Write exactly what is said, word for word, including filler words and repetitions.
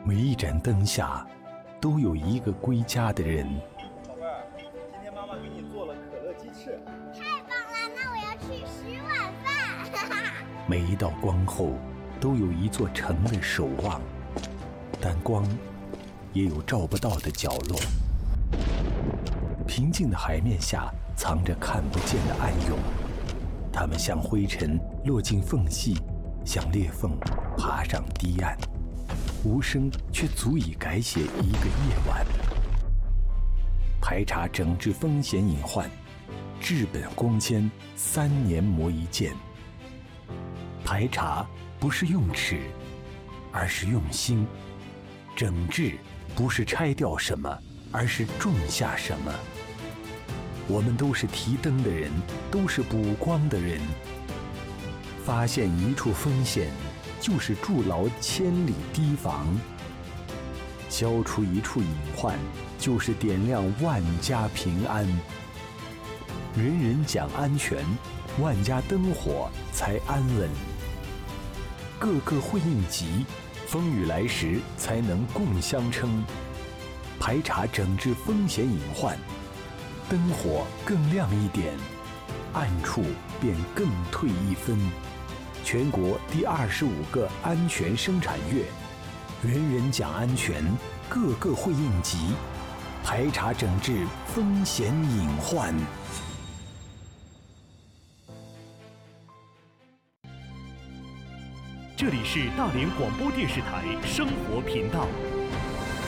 每一盏灯下，都有一个归家的人。 宝贝儿，今天妈妈给你做了可乐鸡翅。 太棒了，那我要去十碗饭。 每一道光后，都有一座城的守望，但光也有照不到的角落。平静的海面下，藏着看不见的暗涌，它们像灰尘落进缝隙，像裂缝爬上堤岸，无声却足以改写一个夜晚。排查整治风险隐患，治本光纤，三年磨一剑。排查不是用尺，而是用心；整治不是拆掉什么，而是种下什么。我们都是提灯的人，都是补光的人。发现一处风险，就是筑牢千里堤防；消除一处隐患，就是点亮万家平安。人人讲安全，万家灯火才安稳。个个会应急，风雨来时才能共相称。排查整治风险隐患，灯火更亮一点，暗处便更退一分。全国第二十五个安全生产月，人人讲安全，个个会应急，排查整治风险隐患。 这里是大连广播电视台生活频道。